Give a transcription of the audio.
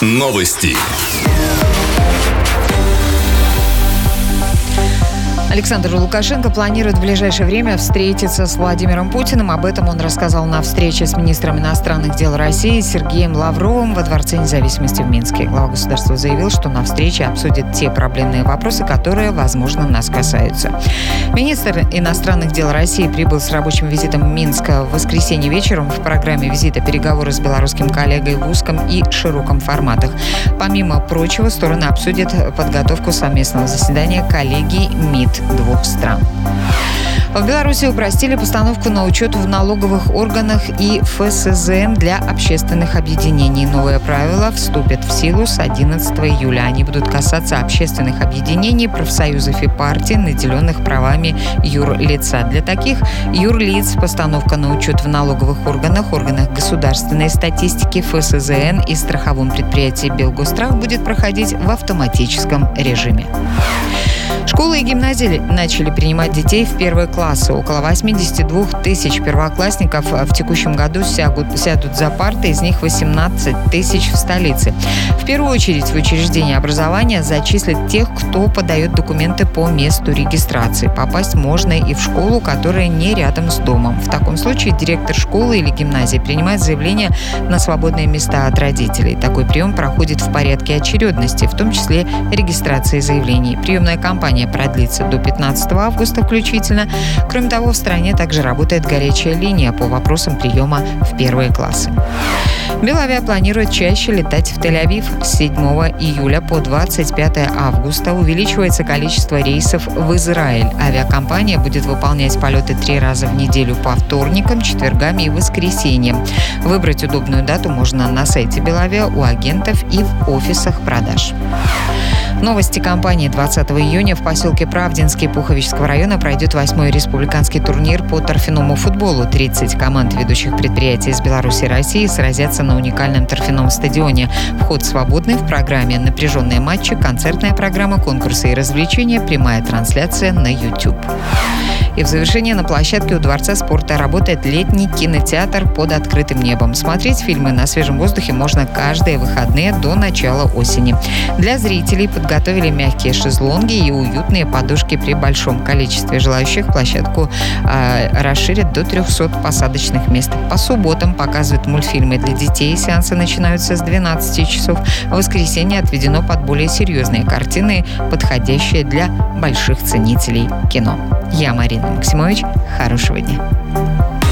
Новости. Александр Лукашенко планирует в ближайшее время встретиться с Владимиром Путиным. Об этом он рассказал на встрече с министром иностранных дел России Сергеем Лавровым во Дворце независимости в Минске. Глава государства заявил, что на встрече обсудят те проблемные вопросы, которые, возможно, нас касаются. Министр иностранных дел России прибыл с рабочим визитом в Минск в воскресенье вечером. В программе визита переговоры с белорусским коллегой в узком и широком форматах. Помимо прочего, стороны обсудят подготовку совместного заседания коллегий МИД двух стран. В Беларуси упростили постановку на учет в налоговых органах и ФСЗН для общественных объединений. Новые правила вступят в силу с 11 июля. Они будут касаться общественных объединений, профсоюзов и партий, наделенных правами юрлица. Для таких юрлиц постановка на учет в налоговых органах, органах государственной статистики, ФСЗН и страховом предприятии «Белгострах» будет проходить в автоматическом режиме. Школы и гимназии начали принимать детей в первые классы. Около 82 тысяч первоклассников в текущем году сядут за парты, из них 18 тысяч в столице. В первую очередь в учреждение образования зачислят тех, кто подает документы по месту регистрации. Попасть можно и в школу, которая не рядом с домом. В таком случае директор школы или гимназии принимает заявление на свободные места от родителей. Такой прием проходит в порядке очередности, в том числе регистрации заявлений. Приемная кампания продлится до 15 августа включительно. Кроме того, в стране также работает горячая линия по вопросам приема в первые классы. Белавиа планирует чаще летать в Тель-Авив. С 7 июля по 25 августа увеличивается количество рейсов в Израиль. Авиакомпания будет выполнять полеты 3 раза в неделю по вторникам, четвергам и воскресеньям. Выбрать удобную дату можно на сайте Белавиа, у агентов и в офисах продаж. Новости компании. 20 июня в поселке Правдинский Пуховичского района пройдет 8-й республиканский турнир по торфяному футболу. 30 команд ведущих предприятий из Беларуси и России сразятся на уникальном торфяном стадионе. Вход свободный. В программе напряженные матчи, концертная программа, конкурсы и развлечения, прямая трансляция на YouTube. И в завершение на площадке у Дворца спорта работает летний кинотеатр под открытым небом. Смотреть фильмы на свежем воздухе можно каждые выходные до начала осени. Для зрителей подготовили мягкие шезлонги и уютные подушки. При большом количестве желающих площадку расширят до 300 посадочных мест. По субботам показывают мультфильмы для детей. Сеансы начинаются с 12 часов. В воскресенье отведено под более серьезные картины, подходящие для больших ценителей кино. Я Марина Максимович. Хорошего дня.